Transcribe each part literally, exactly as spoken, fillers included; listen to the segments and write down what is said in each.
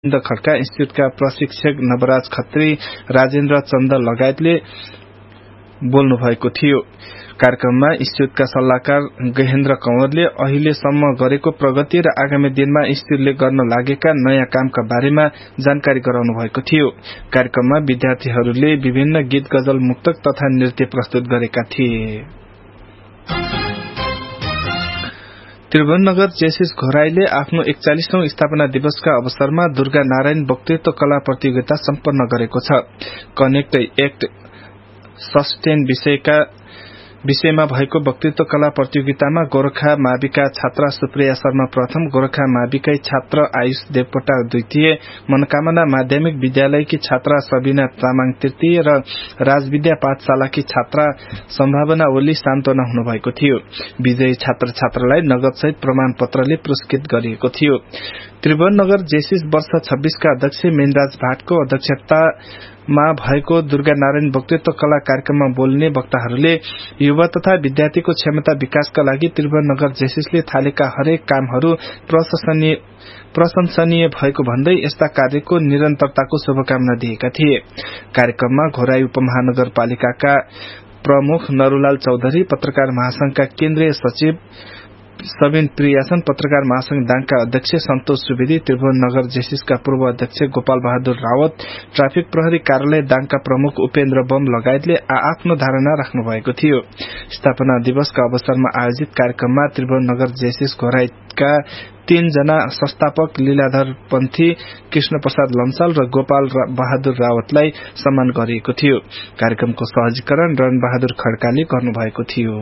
गोविन्द खड्का, इन्स्टिच्युटका प्रशिक्षक नवराज खत्री, राजेन्द्र चन्द लगायतले बोल्नु भएको थियो। कार्यक्रममा इन्स्टिच्युटका सल्लाहकार गहेन्द्र कंवरले अहिलेसम्म गरेको प्रगति र आगामी दिनमा इन्स्टिच्युटले गर्न लागेका नयाँ कामका बारेमा जानकारी गराउनु भएको थियो। कार्यक्रममा विद्यार्थीहरूले विभिन्न गीत, गजल, मुक्तक तथा नृत्य प्रस्तुत गरेका थिए। त्रिभुवननगर जेसिस घोराईले आफ्नो एकचालिसौं स्थापना दिवसका अवसरमा दुर्गा नारायण वक्तृत्व कला प्रतियोगिता सम्पन्न गरेको छ। कनेक्ट एक्ट सस्टेन विषयका विषयमा भएको वक्तृत्व कला प्रतियोगितामा गोरखा माविका छात्रा सुप्रिया शर्मा प्रथम, गोरखा माविकै छात्र आयुष देवकोटा द्वितीय, मनोकामना माध्यमिक विद्यालयकी छात्रा सबिना तामाङ तृतीय र राजविद्या पाठशालाकी छात्रा सम्भावना ओली सान्त्वना हुनुभएको थियो। विजयी छात्र छात्रालाई नगदसहित प्रमाण पत्रले पुरस्कृत गरिएको थियो। त्रिभुवननगर जेसिस वर्ष छब्बीसका अध्यक्ष मेनराज भाटको अध्यक्षतामा भएको दुर्गा नारायण वक्तृत्व कला कार्यक्रममा बोल्ने वक्ताहरूले युवा तथा विद्यार्थीको क्षमता विकासका लागि त्रिभुवननगर जेसिसले थालेका हरेक कामहरू प्रशंसनीय प्रशंसनीय भएको भन्दै यस्ता कार्यको निरन्तरताको शुभकामना दिएका थिए। कार्यक्रममा घोराई उपमहानगरपालिकाका प्रमुख नरुलाल चौधरी, पत्रकार महासंघका केन्द्रीय सचिव सबिन प्रियासन, पत्रकार महासंघ दाङका अध्यक्ष सन्तोष सुवेदी, त्रिभुवननगर जेसिसका पूर्व अध्यक्ष गोपाल बहादुर रावत, ट्राफिक प्रहरी कार्यालय दाङका प्रमुख उपेन्द्र बम लगायतले आफ्नो धारणा राख्नु भएको थियो। स्थापना दिवसका अवसरमा आयोजित कार्यक्रममा त्रिभुवननगर जेसिस घोराईका तीन जना संस्थापक लीलाधर पन्थी, कृष्ण प्रसाद लम्साल र गोपाल बहादुर रावतलाई सम्मान गरिएको थियो। कार्यक्रमको सहजीकरण रण बहादुर खड्काले गर्नुभएको थियो।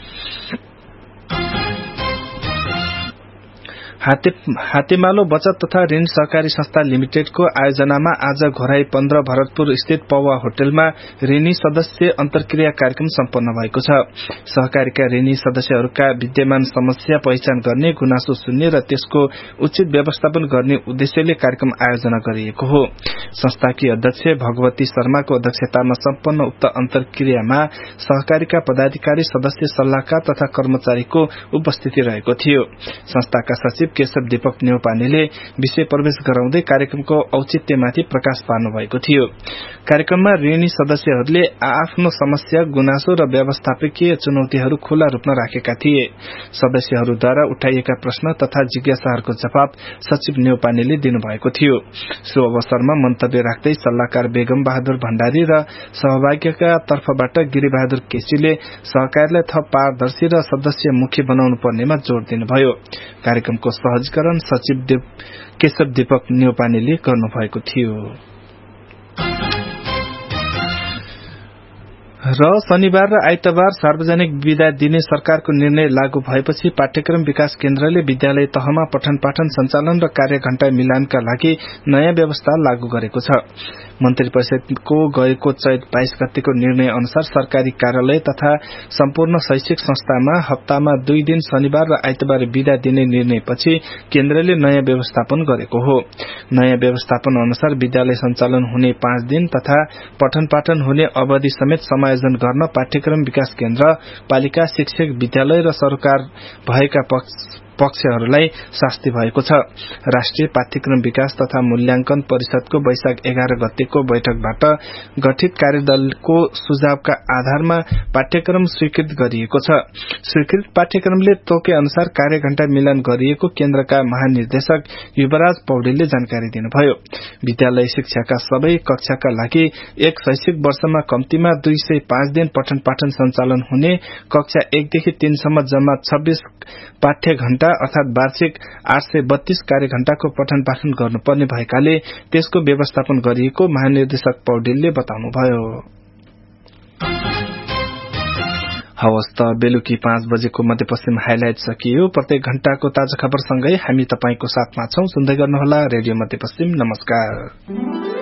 हातेमालो बचत तथा ऋण सहकारी संस्था लिमिटेडको आयोजनामा आज घोराई पन्ध्र भरतपुर स्थित पौवा होटलमा ऋणी सदस्य अन्तर्क्रिया कार्यक्रम सम्पन्न भएको छ। सहकारीका ऋणी सदस्यहरूका विद्यमान समस्या पहिचान गर्ने, गुनासो सुन्ने र त्यसको उचित व्यवस्थापन गर्ने उद्देश्यले कार्यक्रम आयोजना गरिएको हो। संस्थाकी अध्यक्ष भगवती शर्माको अध्यक्षतामा सम्पन्न उक्त अन्तर्क्रियामा सहकारीका पदाधिकारी, सदस्य, सल्लाहकार तथा कर्मचारीको उपस्थिति रहेको थियो। संस्थाका सचिव केशव दीपक न्यौपानेले विषय प्रवेश गराउँदै कार्यक्रमको औचित्यमाथि प्रकाश पार्नु भएको थियो। कार्यक्रममा ऋणी सदस्यहरूले आफ्नो समस्या, गुनासो र व्यवस्थापकीय चुनौतीहरू खुला रूपमा राखेका थिए। सदस्यहरूद्वारा उठाइएका प्रश्न तथा जिज्ञासाहरूको जवाब सचिव न्यौपानेले दिनुभएको थियो। सो अवसरमा मन्तव्य राख्दै सल्लाहकार बेगम बहादुर भण्डारी र सहभागीका तर्फबाट गिरिबहादुर केसीले सहकारीलाई थप पारदर्शी र सदस्यमुखी बनाउनु पर्नेमा जोड़ दिनुभयो। कार्यक्रमको सहजीकरण सचिव देव केशव दीपक न्यौपानेले गर्नुभएको थियो। र शनिबार र आइतबार सार्वजनिक विदा दिने सरकारको निर्णय लागू भएपछि पाठ्यक्रम विकास केन्द्रले विद्यालय तहमा पठन पाठन सञ्चालन र कार्यघण्टा मिलानका लागि नयाँ व्यवस्था लागू गरेको छ। मन्त्री परिषदको गएको चैत बाइस गतेको निर्णय अनुसार सरकारी कार्यालय तथा सम्पूर्ण शैक्षिक संस्थामा हप्तामा दुई दिन शनिबार र आइतबार विदा दिने निर्णयपछि केन्द्रले नयाँ व्यवस्थापन गरेको हो। नयाँ व्यवस्थापन अनुसार विद्यालय सञ्चालन हुने पाँच दिन तथा पठन पाठन हुने अवधि समेत समायोजन गर्न पाठ्यक्रम विकास केन्द्र, पालिका, शिक्षक विद्यालय र सरकार भएका पक्ष पक्षहरूलाई शास्ति भएको छ। राष्ट्रिय पाठ्यक्रम विकास तथा मूल्याङ्कन परिषदको वैशाख एघार गतेको बैठकबाट गठित कार्यदलको सुझावका आधारमा पाठ्यक्रम स्वीकृत गरिएको छ। स्वीकृत पाठ्यक्रमले तोके अनुसार कार्यघण्टा मिलान गरिएको केन्द्रका महानिर्देशक युवराज पौडेलले जानकारी दिनुभयो। विद्यालय शिक्षाका सबै कक्षाका लागि एक शैक्षिक वर्षमा कम्तीमा दुई सय पाँच दिन पठन पाठन सञ्चालन हुने, कक्षा एकदेखि तीनसम्म जम्मा छब्बीस पाठ्य घण्टा अर्थात वार्षिक आठ सय बत्तीस कार्यघण्टाको पठन पाठन गर्नुपर्ने भएकाले त्यसको व्यवस्थापन गरिएको महानिर्देशक पौडेलले बताउनुभयो। हवस् त बेलुकी पाँच बजेको मध्यपश्चिम हाइलाइट सकियो। प्रत्येक घण्टाको ताजा खबरसँगै हामी तपाईंको साथमा छौं। सुन्दै गर्नुहोला रेडियो मध्यपश्चिम। नमस्कार।